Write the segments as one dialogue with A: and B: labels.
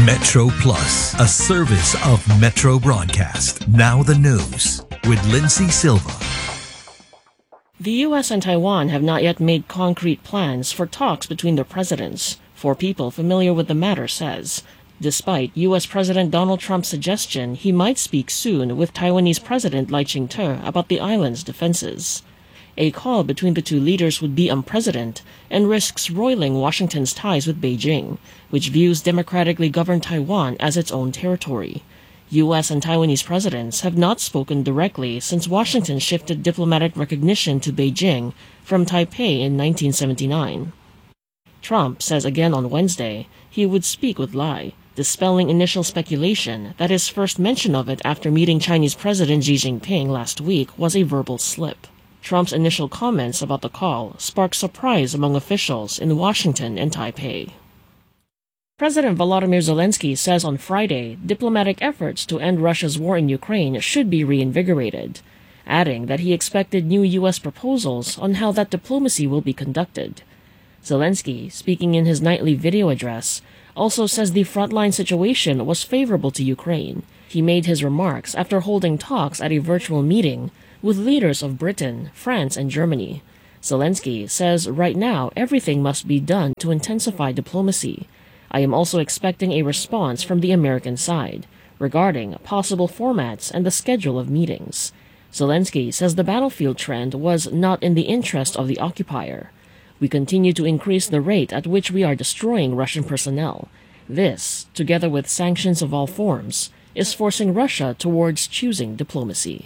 A: Metro Plus, a service of Metro Broadcast. Now the news with Lindsay Silva.
B: The U.S. and Taiwan have not yet made concrete plans for talks between their presidents, 4 people familiar with the matter says, despite U.S. President Donald Trump's suggestion he might speak soon with Taiwanese President Lai Ching-te about the island's defenses. A call between the 2 leaders would be unprecedented and risks roiling Washington's ties with Beijing, which views democratically governed Taiwan as its own territory. U.S. and Taiwanese presidents have not spoken directly since Washington shifted diplomatic recognition to Beijing from Taipei in 1979. Trump says again on Wednesday he would speak with Lai, dispelling initial speculation that his first mention of it after meeting Chinese President Xi Jinping last week was a verbal slip. Trump's initial comments about the call sparked surprise among officials in Washington and Taipei. President Volodymyr Zelensky says on Friday diplomatic efforts to end Russia's war in Ukraine should be reinvigorated, adding that he expected new U.S. proposals on how that diplomacy will be conducted. Zelensky, speaking in his nightly video address, also says the frontline situation was favorable to Ukraine. He made his remarks after holding talks at a virtual meeting with leaders of Britain, France, and Germany. Zelensky says right now everything must be done to intensify diplomacy. I am also expecting a response from the American side regarding possible formats and the schedule of meetings. Zelensky says the battlefield trend was not in the interest of the occupier. We continue to increase the rate at which we are destroying Russian personnel. This, together with sanctions of all forms, is forcing Russia towards choosing diplomacy.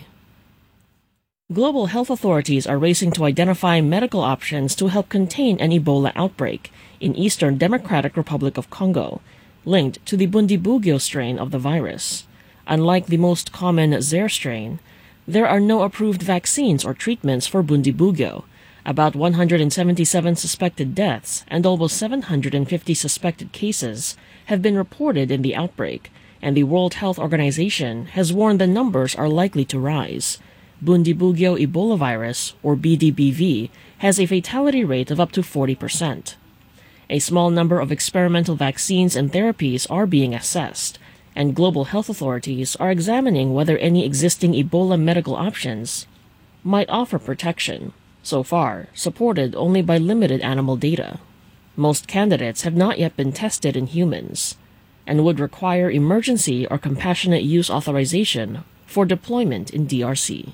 B: Global health authorities are racing to identify medical options to help contain an Ebola outbreak in Eastern Democratic Republic of Congo, linked to the Bundibugyo strain of the virus. Unlike the most common Zaire strain, there are no approved vaccines or treatments for Bundibugyo. About 177 suspected deaths and almost 750 suspected cases have been reported in the outbreak, and the World Health Organization has warned the numbers are likely to rise. Bundibugyo Ebola virus, or BDBV, has a fatality rate of up to 40%. A small number of experimental vaccines and therapies are being assessed, and global health authorities are examining whether any existing Ebola medical options might offer protection, so far supported only by limited animal data. Most candidates have not yet been tested in humans, and would require emergency or compassionate use authorization for deployment in DRC.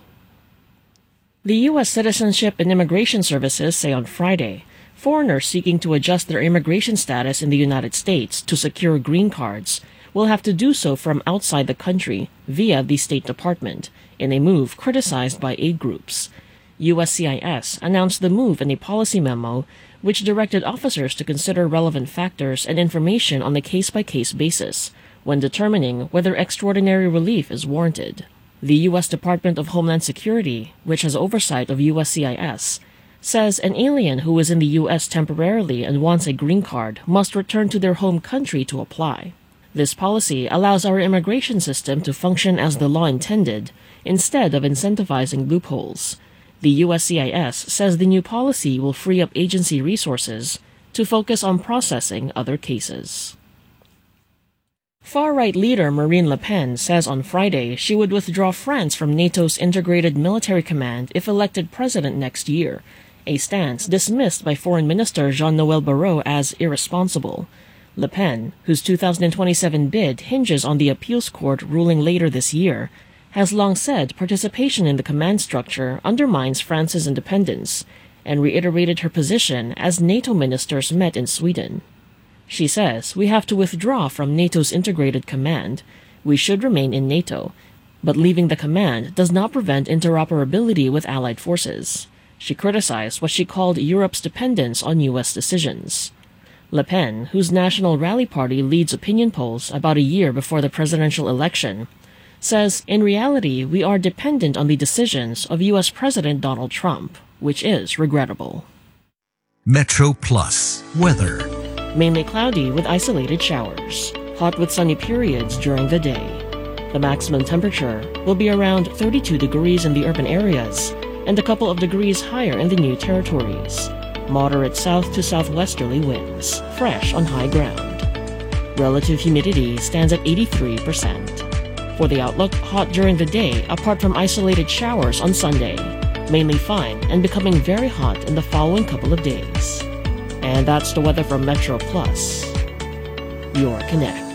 B: The U.S. Citizenship and Immigration Services say on Friday foreigners seeking to adjust their immigration status in the United States to secure green cards will have to do so from outside the country via the State Department, in a move criticized by aid groups. USCIS announced the move in a policy memo which directed officers to consider relevant factors and information on a case-by-case basis when determining whether extraordinary relief is warranted. The U.S. Department of Homeland Security, which has oversight of USCIS, says an alien who is in the U.S. temporarily and wants a green card must return to their home country to apply. This policy allows our immigration system to function as the law intended, instead of incentivizing loopholes. The USCIS says the new policy will free up agency resources to focus on processing other cases. Far-right leader Marine Le Pen says on Friday she would withdraw France from NATO's integrated military command if elected president next year, a stance dismissed by Foreign Minister Jean-Noël Barrot as irresponsible. Le Pen, whose 2027 bid hinges on the appeals court ruling later this year, has long said participation in the command structure undermines France's independence, and reiterated her position as NATO ministers met in Sweden. She says, "We have to withdraw from NATO's integrated command. We should remain in NATO, but leaving the command does not prevent interoperability with allied forces." She criticized what she called Europe's dependence on U.S. decisions. Le Pen, whose National Rally Party leads opinion polls about a year before the presidential election, says, "In reality, we are dependent on the decisions of U.S. President Donald Trump, which is regrettable."
A: Metro Plus weather.
B: Mainly cloudy with isolated showers. Hot with sunny periods during the day. The maximum temperature will be around 32 degrees in the urban areas and a couple of degrees higher in the new territories. Moderate south to southwesterly winds, fresh on high ground. Relative humidity stands at 83%. For the outlook, hot during the day apart from isolated showers on Sunday. Mainly fine and becoming very hot in the following couple of days. And that's the weather from Metro Plus, your connect.